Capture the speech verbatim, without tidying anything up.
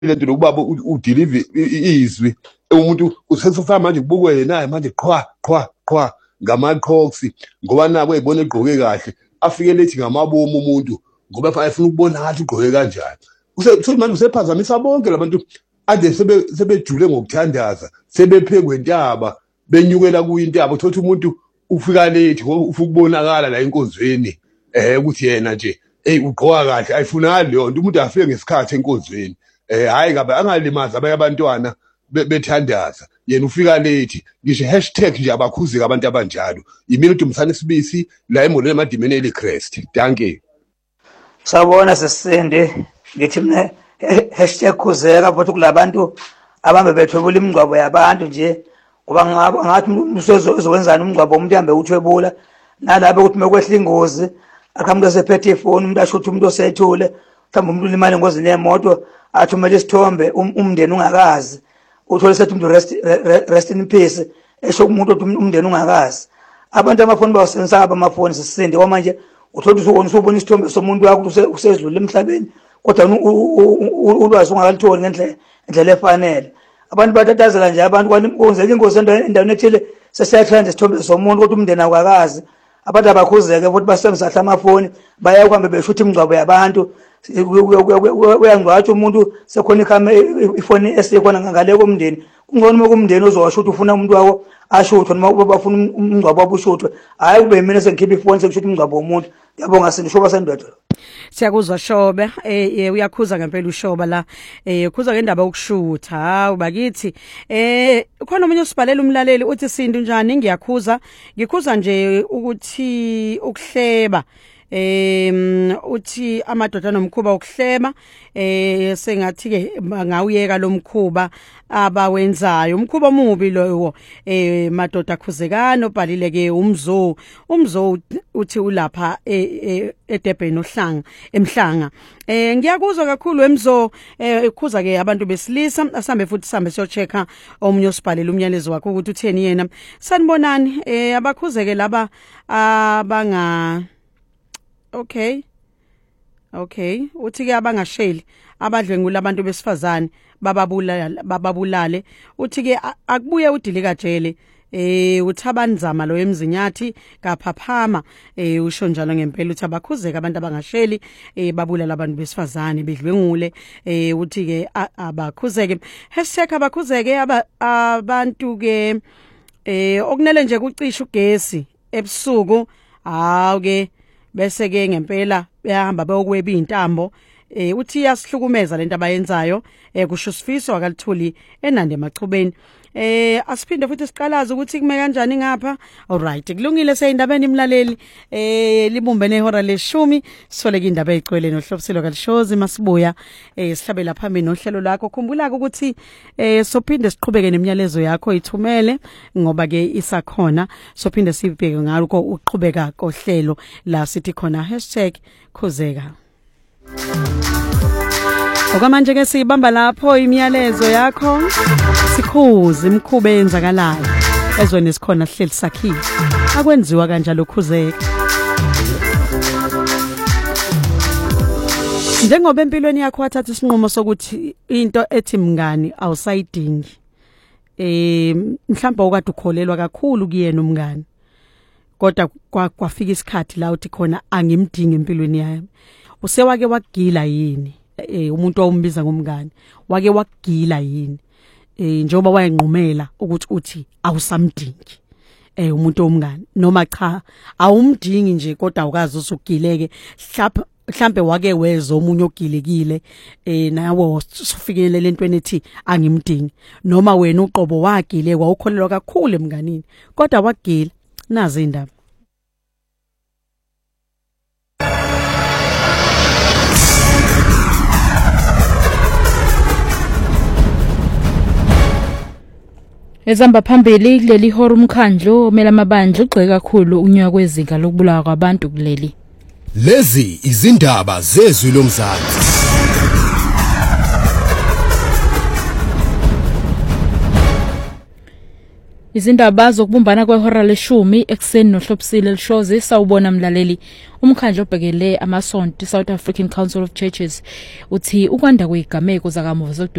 lento lokubaba udeliver izwi umuntu usesofana manje kubukwe yena manje qhwa qhwa qhwa ngama-crocs ngoba nako eyibona egqoke kahle afike lethi ngamabomu umuntu ngoba afuna ukubona ngathi ugqoke kanjani usethi manje usephazamisa bonke labantu ade sebe sebejule ngokuthandaza sebephekwe intaba benyukela kuyintaba uthothi umuntu ufika lethi ufuna ukubonakala la enkonzweni eh ukuthi yena nje hey ugqoka kahle ayifunakali leyo nto umuntu afike ngesikhathi enkonzweni eh hayi kabe angalimaza abanye abantwana bethandaza yena ufika lethi ngisho hashtag nje abakhuzeka abantu abanjalo yimini uDumisani Sibisi la emolweni emadimeni eliChrist danke sabona sesinde ngithi mina hashtag khuzeka futhi kulabantu abambe bethwebula imingcwabo yabantu nje ngoba ngaba ngathi usezowenzana umngcwabo umuntu uhambe uthwebula nalabo ukuthi mekwehla ingozi akhambe sephethe ifoni umuntu asho ukuthi umuntu osethule mhlawumbe umuntu ulimale ngozini yemoto athumele isithombe umndeni ungakazi uthole sethi umuntu rest rest in peace esho umuntu ukuthi umndeni ungakazi abantu amafoni bawasensaba amafoni sisinde kwamanje uthola ukuthi usubona isithombe somuntu wakho usezidlula emhlabeni kodwa ulwazi ungakalitholi ngendlela indlela efanele abantu batatazela nje abantu kwenzeka ingozi endaweni ethile sesiyathanda isithombe somuntu kodwa umndeni akakazi abantu abakhuzeke futhi basebenzisa amafoni baya kuhambe beshutha imingcwabo yabantu uyangcwatsha umuntu sekhona ikhama ifoni esikhona ngale komndeni kungcono kumndeni ozowasho ukuthi ufuna umuntu wakho ashuthwe noma bafuna umngcwabo wabushuthwe hayi kube mina sengikhipha ifoni sekushutha umngcwabo womuntu ngiyabonga sindishoba sendoda siyakuzwa Shobe eh uyakhuza ngempela uShoba la eh ukhuza ngendaba yokushutha hawu bakithi eh khona umunye usibhalela umlaleli uthi Sindu njani ngiyakhuza ngikhuza nje ukuthi ukuhleba em uthi amadoda nomkhuba ukuhleba eh sengathi ke ngawuyeka lo mkhuba abawenzayo umkhuba omubi lowo eh madoda khuzekana obhalile ke umzo umzo uthi ulapha eDurban ohlanga emhlanga eh ngiyakuzwa kakhulu emzo ekhuza ke abantu besilisa asambe futhi sambe siyochecka omunye osibhalela umyalezo wakhe ukuthi utheni yena sanibonani eh abakhuzeke laba abanga Okay. Okay, uthi ke abangasheli abadlwengula abantu besifazane bababulala bababulale uthi ke akubuye udilika jele eh uthabanzama lo emzinyathi kaphaphama eh usho njalo ngempela uthi abakhuzeka abantu abangasheli eh babulala abantu besifazane bedlwengule eh uthi ke abakhuzeke hashtag abakhuzeke abantu ke eh okunele nje kucisha ugesi ebusuku awuke bese ke ngempela behamba beyokweba intambo eh uthi yasihlukumeza lento abayenzayo eh kusho sifiso akalithuli enande emachubeni eh asiphinde futhi siqalaza ukuthi kume kanjani ngapha alright kulungile seyindabeni imlaleli eh libumbene ihora leshumi soleke indaba ezicwele nohlobiselo kalishozi masibuya eh sihlabela phambili nohlelo lakho khumbula ukuthi eh sophinde siqhubeke nemiyalezo yakho ithumele ngoba ke isakhona sophinde sibheke ngalo uqhubeka kohlelo la sithi khona hashtag khuzeka okwamanje ke sibamba lapho imiyalezo yakho sikhuze imkhuba enzakalayo ezweni esikhona sihleli sakhiwe akwenziwa kanjalo khuzeka njengoba empilweni yakho wathatha isinqumo sokuthi into ethi mngani awusayidingi eh mhlawumbe ukade ukholelwa kakhulu kuyena umngani kodwa kwafika isikhathi la uthi khona angimdingi empilweni yami usewake wagila yini eh umuntu owumbiza ngomngani wake wagila yini eh njengoba wayenqumela ukuthi uthi awusamdingi eh umuntu omngani noma cha awumdingi nje kodwa ukazi usugileke hlapha mhlambe wake weza omunye ogilekile eh nawo ufikelele entweni ethi angimdingi noma wena uqobo wagile kwawukholelwa kakhulu emnganini kodwa wagila nazi indaba Ezamba phambili kuleli hora umkhandlo omela amabandla ugxeke kakhulu unywa kwezinga lokubulawa kwabantu kuleli. Lezi izindaba zezwi lomzansi. Izindaba zokubumbana kwehora leshumi ekseni nohlopsile lishozi sawubona mlaleli. Umkhandlo obhekele amasonto South African Council of Churches uthi ukwanda kwezigameko zakamuva